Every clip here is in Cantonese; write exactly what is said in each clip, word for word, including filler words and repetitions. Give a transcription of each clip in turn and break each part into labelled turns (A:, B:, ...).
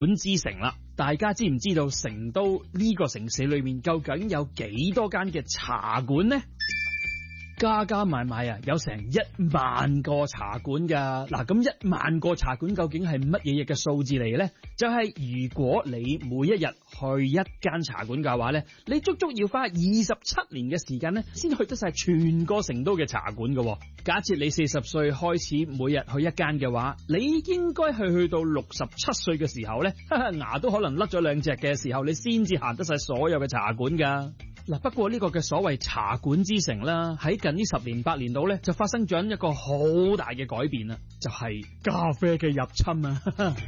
A: 館之城啦。大家知唔知道成都呢個城市裏面究竟有幾多間嘅茶館呢？加加埋埋啊，有成一萬個茶館噶。嗱，咁一萬個茶館究竟係乜嘢嘢嘅數字嚟嘅呢？就係、是、如果你每一日去一間茶館嘅話呢，你足足要花二十七年嘅時間呢，先去得晒全個成都嘅茶館噶。假設你四十歲開始每日去一間嘅話，你應該係去到六十七歲嘅時候呢，牙都可能甩咗兩隻嘅時候，你先至行得晒所有嘅茶館噶。嗱，不過呢個嘅所謂茶館之城啦，喺近呢十年八年度咧，就發生咗一個好大嘅改變啦，就係、是、咖啡嘅入侵啊！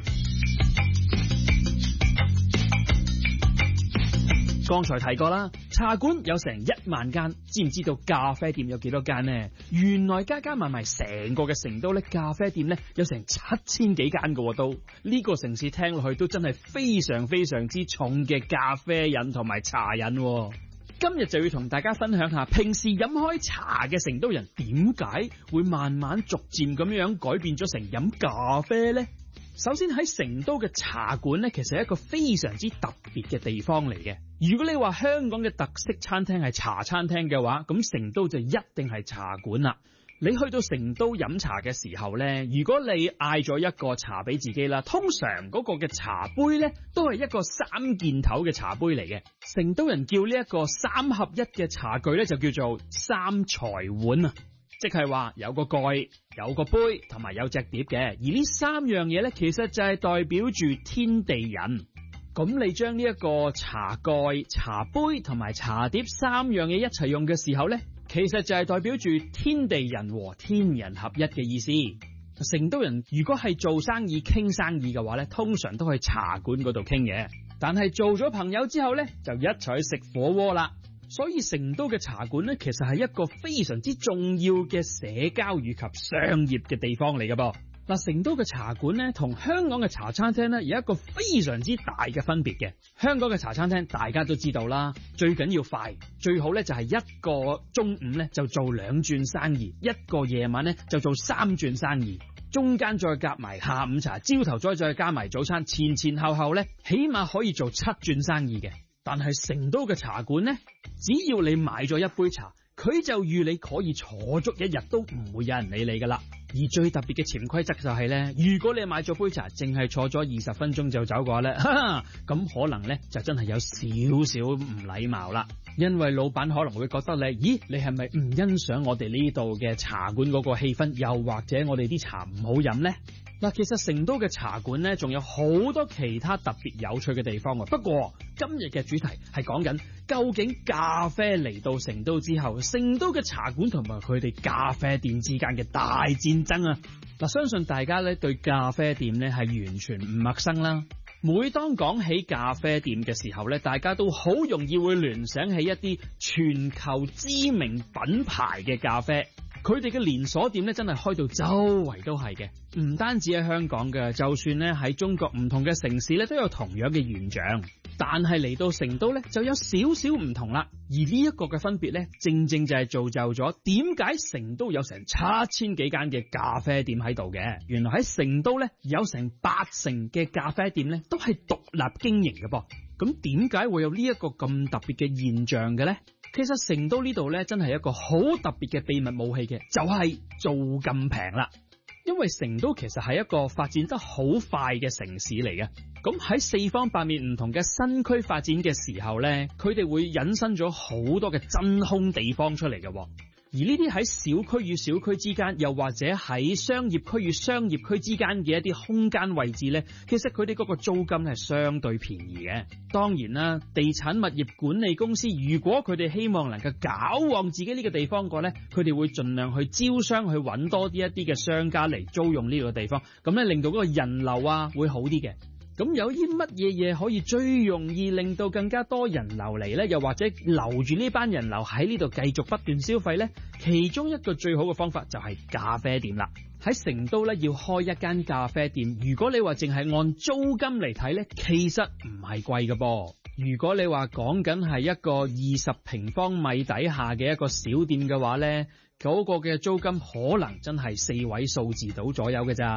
A: 剛才提過啦，茶館有成一萬間，知唔知道咖啡店有幾多間呢？原來加加埋埋成個嘅成都咧，咖啡店咧有成七千幾間㗎喎，都呢、這個城市聽落去都真係非常非常之重嘅咖啡癮同埋茶癮喎。今日就要同大家分享下，平時飲開茶嘅成都人點解會慢慢逐漸咁樣改變咗成飲咖啡呢？首先喺成都嘅茶館呢，其實係一個非常之特別嘅地方嚟嘅。如果你話香港嘅特色餐廳係茶餐廳嘅話，咁成都就一定係茶館啦。你去到成都飲茶嘅時候呢，如果你嗌咗一個茶俾自己啦，通常嗰個嘅茶杯呢都係一個三件頭嘅茶杯嚟嘅。成都人叫呢一個三合一嘅茶具呢，就叫做三才碗啊，即係話有個蓋、有個杯同埋有隻碟嘅。而呢三樣嘢呢，其實就係代表住天地人。咁你將呢一個茶蓋、茶杯同埋茶碟三樣嘢一齊用嘅時候呢，其實就係代表住天地人和天人合一嘅意思。成都人如果係做生意傾生意嘅話呢，通常都去茶館嗰度傾嘅。但係做咗朋友之後呢，就一齊去食火鍋啦。所以成都嘅茶館呢，其實係一個非常之重要嘅社交以及商業嘅地方嚟嘅噃。嗱，成都嘅茶館咧，同香港嘅茶餐廳咧，有一個非常之大嘅分別嘅。香港嘅茶餐廳大家都知道啦，最緊要快，最好咧就係一個中午咧就做兩轉生意，一個夜晚咧就做三轉生意，中間再夾埋下午茶，朝頭再再加埋早餐，前前後後咧起碼可以做七轉生意嘅。但係成都嘅茶館咧，只要你買咗一杯茶，佢就預你可以坐足一日都唔會有人理你噶啦。而最特別嘅潛規則就係咧，如果你買咗杯茶，淨係坐咗二十分鐘就走嘅話咧，咁可能咧就真係有少少唔禮貌啦。因為老闆可能會覺得你，咦，你係咪唔欣賞我哋呢度嘅茶館嗰個氣氛，又或者我哋啲茶唔好飲呢？嗱，其實成都嘅茶館咧，仲有好多其他特別有趣嘅地方喎。不過今日嘅主題係講緊究竟咖啡嚟到成都之後，成都嘅茶館同埋佢哋咖啡店之間嘅大戰爭啊！嗱，相信大家咧對咖啡店咧係完全唔陌生啦。每當講起咖啡店嘅時候咧，大家都好容易會聯想起一啲全球知名品牌嘅咖啡。佢哋嘅連鎖店咧真係開到周圍都係嘅，唔單止喺香港嘅，就算咧喺中國唔同嘅城市咧都有同樣嘅現象。但係嚟到成都咧就有少少唔同啦，而呢一個嘅分別咧，正正就係造就咗點解成都有成七千幾間嘅咖啡店喺度嘅。原來喺成都咧有成八成嘅咖啡店咧都係獨立經營嘅噃。咁點解會有呢一個咁特別嘅現象嘅咧？其實成都呢度咧真係一個好特別嘅秘密武器嘅，就係租金平啦。因為成都其實係一個發展得好快嘅城市嚟嘅，咁喺四方八面唔同嘅新區發展嘅時候咧，佢哋會引申咗好多嘅真空地方出嚟嘅。而呢啲喺小區與小區之間，又或者喺商業區與商業區之間嘅一啲空間位置呢，其實佢哋嗰個租金係相對便宜嘅。當然啦，地產物業管理公司如果佢哋希望能夠搞旺自己呢個地方嘅話呢，佢哋會盡量去招商，去揾多啲一啲嘅商家嚟租用呢個地方，咁咧令到嗰個人流啊會好啲嘅。咁有啲乜嘢嘢可以最容易令到更加多人流嚟呢？又或者留住呢班人流喺呢度繼續不斷消費呢？其中一個最好嘅方法就係咖啡店啦。喺成都呢，要開一間咖啡店，如果你話淨係按租金嚟睇呢，其實唔係貴㗎噃。如果你話講緊係一個二十平方米底下嘅一個小店嘅話呢，嗰個嘅租金可能真係四位數字到左右嘅咋。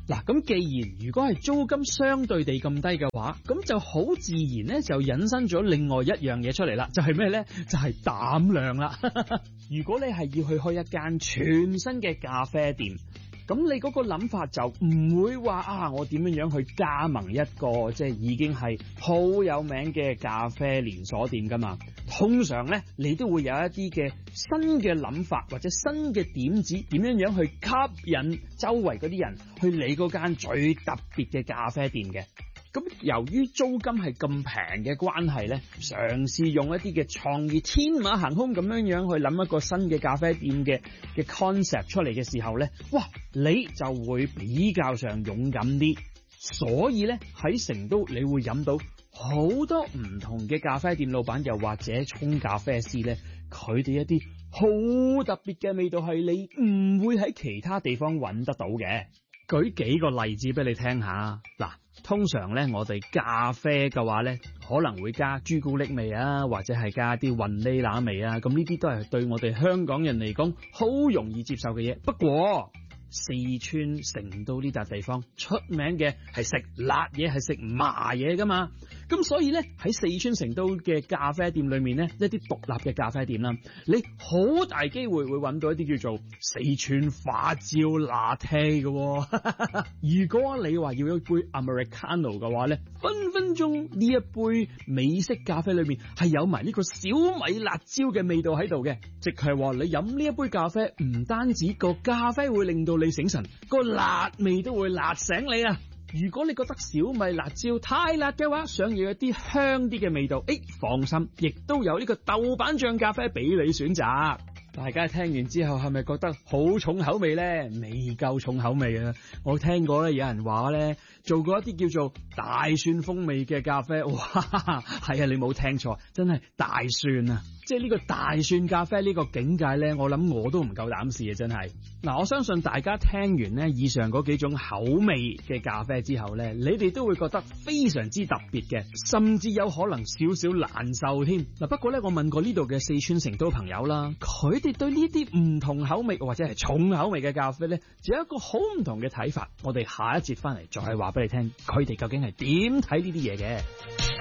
A: 嗱，咁既然如果係租金相對地咁低嘅話，咁就好自然咧就引申咗另外一樣嘢出嚟啦，就係咩咧？就係膽量啦。如果你係要去開一間全新嘅咖啡店，咁你嗰個諗法就唔會話啊，我點樣樣去加盟一個即係已經係好有名嘅咖啡連鎖店噶嘛？通常咧，你都會有一啲嘅新嘅諗法或者新嘅點子，點樣樣去吸引周圍嗰啲人去你嗰間最特別嘅咖啡店嘅。咁由於租金係咁平嘅關係咧，嘗試用一啲嘅創意，天馬行空咁樣樣去諗一個新嘅咖啡店嘅嘅 concept 出嚟嘅時候咧，哇，你就會比較上勇敢啲。所以咧喺成都你會飲到好多唔同嘅咖啡店老闆又或者沖咖啡師咧，佢哋一啲好特別嘅味道係你唔會喺其他地方揾得到嘅。舉幾個例子俾你聽下。嗱，通常咧我哋咖啡嘅話咧，可能會加朱古力味啊，或者係加啲雲呢拿味啊，咁呢啲都係對我哋香港人嚟講好容易接受嘅嘢。不過四川成都呢笪地方出名嘅係食辣嘢，係食麻嘢噶嘛，咁所以咧喺四川成都嘅咖啡店裏面咧，一啲獨立嘅咖啡店啦，你好大機會會揾到一啲叫做四川花椒拿鐵嘅。如果你話要一杯 Americano 嘅話咧，分分鐘呢一杯美式咖啡裏面係有埋呢個小米辣椒嘅味道喺度嘅，即係話你飲呢一杯咖啡唔單止個咖啡會令到你醒神，個辣味都會辣醒你啊！如果你覺得小米辣椒太辣嘅話，想要一啲香啲嘅味道，誒，放心，亦都有呢個豆瓣醬咖啡俾你選擇。大家聽完之後係咪覺得好重口味咧？未夠重口味啊！我聽過咧，有人話咧做過一啲叫做大蒜風味嘅咖啡，哇，係啊，你冇聽錯，真係大蒜啊！即係呢個大蒜咖啡呢個境界咧，我諗我都唔夠膽試啊！真係嗱，我相信大家聽完咧以上嗰幾種口味嘅咖啡之後咧，你哋都會覺得非常之特別嘅，甚至有可能少少難受添嗱。不過咧，我問過呢度嘅四川成都朋友啦，佢哋對呢啲唔同口味或者係重口味嘅咖啡咧，就有一個好唔同嘅睇法。我哋下一節翻嚟再話俾你聽，佢哋究竟係點睇呢啲嘢嘅。